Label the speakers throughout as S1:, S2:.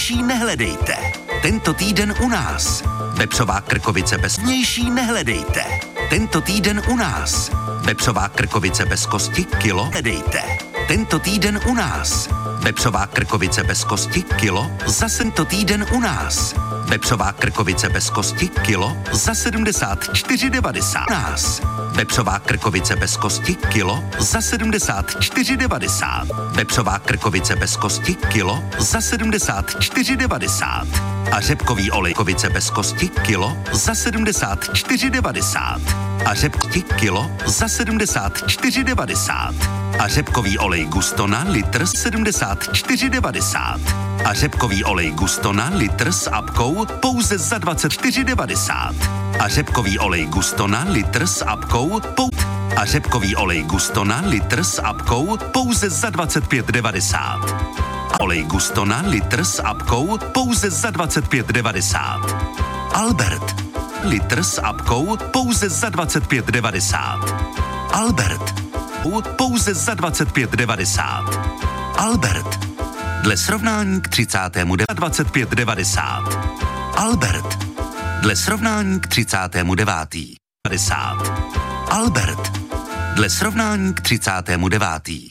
S1: bezvnější nehledejte. Tento týden u nás. Vepřová krkovice bezvnější nehledejte. Tento týden u nás. Vepřová krkovice bez kosti kilo hledejte. Tento týden u nás. Vepřová krkovice bez kosti kilo za tento týden u nás. Vepřová krkovice bez kosti kilo za 74,90 nás. Vepřová krkovice bez kosti kilo za 74,90. Vepřová krkovice bez kosti kilo za 74,90. A řepkový olej kovice bez kosti kilo za 74,90. A řepky kilo za 74,90. A řepkový olej Gustona litr 74,90. A řepkový olej Gustona litr s apkou pouze za 24,90. A řepkový olej Gustona litr s apkou a řepkový olej Gustona litr s apkou pouze za 25,90. Olej Gustona litr s apkou pouze za 25,90. Albert litr s apkou pouze za 25,90. Albert pouze za 25,90. Albert dle srovnání k 30. 25,90. Albert dle srovnání k 39. 50. Albert dle srovnání k 39.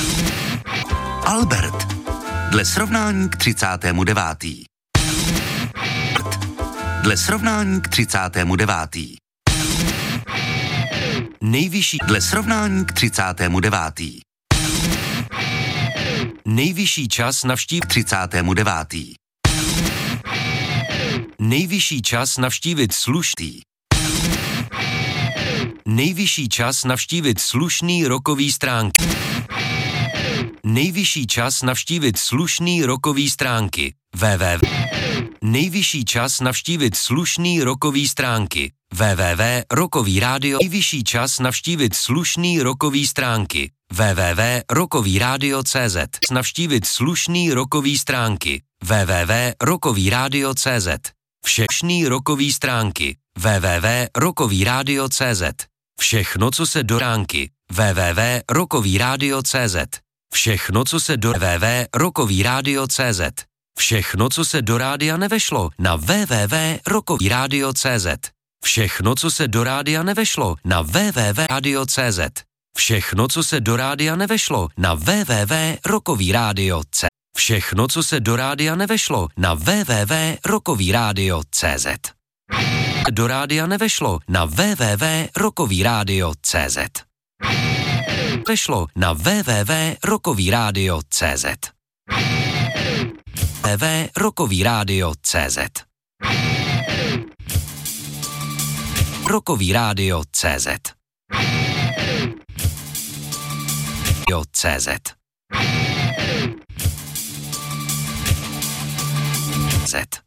S1: Albert dle srovnání k 39. Dle srovnání k 39. Nejvyšší dle srovnání k 39. Nejvyšší čas navštívit 39. Nejvyšší čas navštívit slušný. Nejvyšší čas navštívit slušný rokový stránky. Nejvyšší čas navštívit slušný rokový stránky. Nejvyšší čas navštívit slušný rokový stránky. www.rokovýradio. Nejvyšší čas navštívit slušný rokový stránky. www.rokovýradio.cz. Navštívit slušný rokový stránky. www.rokovýradio.cz. Všechny rokový stránky. www.rokovýradio.cz. Všechno, co se do ránky. www.rokovýradio.cz. Všechno, co se do www.rokovýradio.cz. Všechno, co se do rádia nevešlo na www.rokovýradio.cz. Všechno, co se do rádia nevešlo na www.radio.cz. Všechno, co se do rádia nevešlo na www.rokovýradio.cz. Všechno, co se do rádia nevešlo na www.rokovýradio.cz. Do rádia nevešlo na www.rokovýradio.cz. Vešlo na www.rokovýradio.cz. www.rokovýradio.cz. Rokovýradio.cz. .cz. Z.